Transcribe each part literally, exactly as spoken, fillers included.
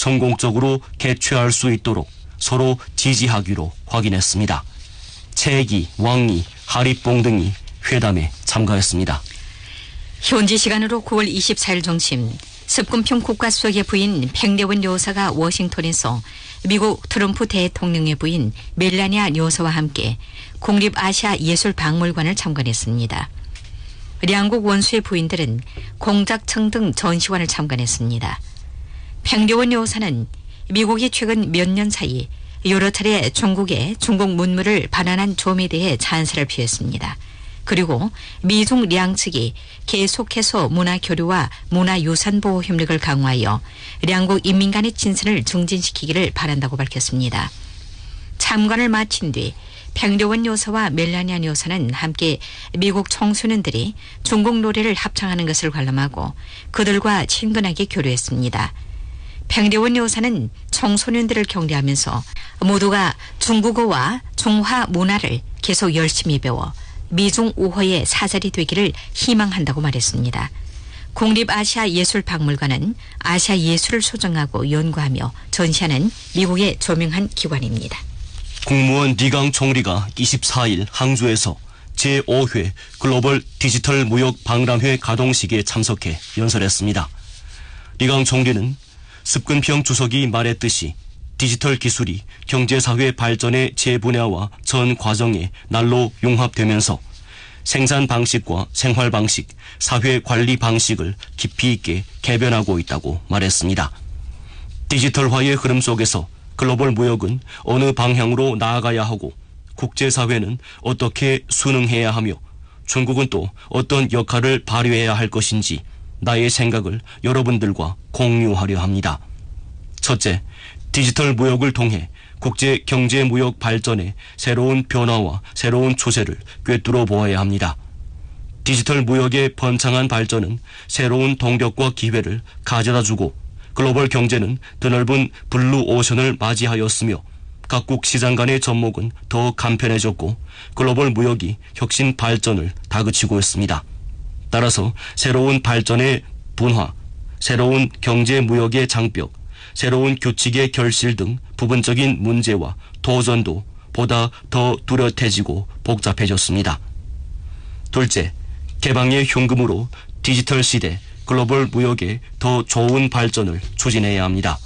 성공적으로 개최할 수 있도록 서로 지지하기로 확인했습니다. 최기, 왕이, 하리뽕 등이 회담에 참가했습니다. 현지 시간으로 구월 이십사일 중심 습근평 국가수석의 부인 팽대원 여사가 워싱턴에서 미국 트럼프 대통령의 부인 멜라니아 여사와 함께 국립아시아예술박물관을 참관했습니다. 양국 원수의 부인들은 공작청 등 전시관을 참관했습니다. 팽대원 여사는 미국이 최근 몇 년 사이 여러 차례 중국에 중국 문물을 반환한 점에 대해 찬사를 표했습니다. 그리고 미중 양측이 계속해서 문화교류와 문화유산보호 협력을 강화하여 양국 인민 간의 친선을 증진시키기를 바란다고 밝혔습니다. 참관을 마친 뒤 팽대원 여사와 멜라니아 여사는 함께 미국 청소년들이 중국 노래를 합창하는 것을 관람하고 그들과 친근하게 교류했습니다. 팽대원 여사는 청소년들을 격려하면서 모두가 중국어와 중화 문화를 계속 열심히 배워 미중 우호의 사절이 되기를 희망한다고 말했습니다. 국립아시아예술박물관은 아시아 예술을 소장하고 연구하며 전시하는 미국의 저명한 기관입니다. 국무원 리강 총리가 이십사일 항주에서 제오회 글로벌 디지털 무역 박람회 가동식에 참석해 연설했습니다. 리강 총리는 습근평 주석이 말했듯이 디지털 기술이 경제사회 발전의 재분야와 전 과정에 날로 융합되면서 생산 방식과 생활 방식, 사회 관리 방식을 깊이 있게 개변하고 있다고 말했습니다. 디지털화의 흐름 속에서 글로벌 무역은 어느 방향으로 나아가야 하고 국제사회는 어떻게 순응해야 하며 중국은 또 어떤 역할을 발휘해야 할 것인지 나의 생각을 여러분들과 공유하려 합니다. 첫째, 디지털 무역을 통해 국제 경제 무역 발전에 새로운 변화와 새로운 추세를 꿰뚫어 보아야 합니다. 디지털 무역의 번창한 발전은 새로운 동력과 기회를 가져다주고 글로벌 경제는 드넓은 블루 오션을 맞이하였으며 각국 시장 간의 접목은 더 간편해졌고 글로벌 무역이 혁신 발전을 다그치고 있습니다. 따라서 새로운 발전의 분화, 새로운 경제 무역의 장벽, 새로운 규칙의 결실 등 부분적인 문제와 도전도 보다 더 뚜렷해지고 복잡해졌습니다. 둘째, 개방의 흉금으로 디지털 시대 글로벌 무역의 더 좋은 발전을 추진해야 합니다.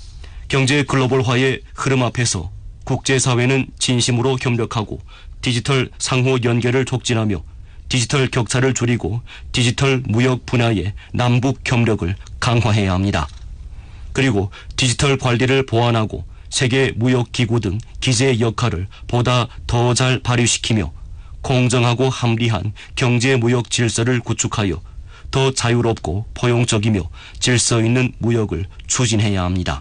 경제 글로벌화의 흐름 앞에서 국제사회는 진심으로 협력하고 디지털 상호 연계를 촉진하며 디지털 격차를 줄이고 디지털 무역 분야의 남북 협력을 강화해야 합니다. 그리고 디지털 관리를 보완하고 세계 무역기구 등 기재의 역할을 보다 더 잘 발휘시키며 공정하고 합리한 경제 무역 질서를 구축하여 더 자유롭고 포용적이며 질서 있는 무역을 추진해야 합니다.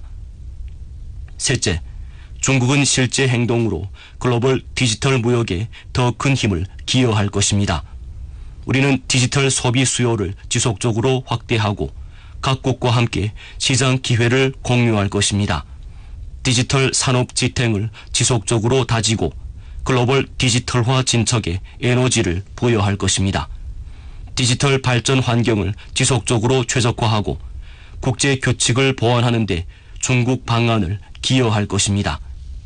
셋째, 중국은 실제 행동으로 글로벌 디지털 무역에 더 큰 힘을 기여할 것입니다. 우리는 디지털 소비 수요를 지속적으로 확대하고 각국과 함께 시장 기회를 공유할 것입니다. 디지털 산업 지탱을 지속적으로 다지고 글로벌 디지털화 진척에 에너지를 부여할 것입니다. 디지털 발전 환경을 지속적으로 최적화하고 국제 규칙을 보완하는 데 중국 방안을 기여할 것입니다.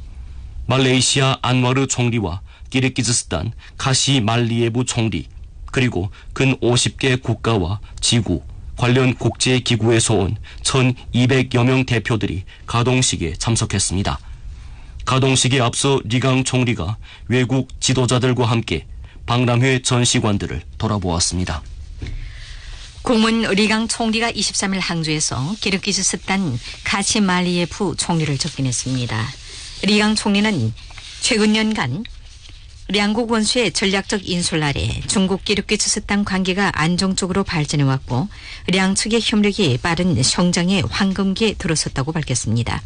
말레이시아 안와르 총리와 키르기즈스탄 카시 말리예브 총리 그리고 근 오십 개 국가와 지구, 관련 국제기구에서 온 천이백여 명 대표들이 가동식에 참석했습니다. 가동식에 앞서 리강 총리가 외국 지도자들과 함께 박람회 전시관들을 돌아보았습니다. 공문 리강 총리가 이십삼일 항주에서 키르기즈스탄 카시말리예프 총리를 접견했습니다. 리강 총리는 최근 년간 양국 원수의 전략적 인솔 아래 중국 키르기즈스탄 관계가 안정적으로 발전해왔고 양측의 협력이 빠른 성장의 황금기에 들어섰다고 밝혔습니다.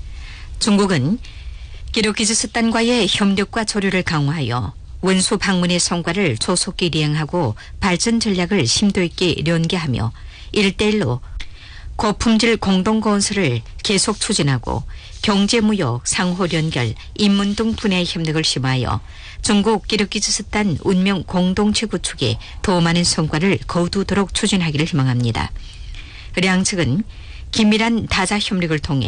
중국은 키르기즈스탄과의 협력과 조류를 강화하여 원수 방문의 성과를 조속히 이행하고 발전 전략을 심도 있게 연계하며 일대일로 고품질 공동건설을 계속 추진하고 경제무역, 상호 연결, 인문 등 분야의 협력을 심화하여 중국 키르기즈스탄 운명 공동체 구축에 더 많은 성과를 거두도록 추진하기를 희망합니다. 양측은 긴밀한 다자 협력을 통해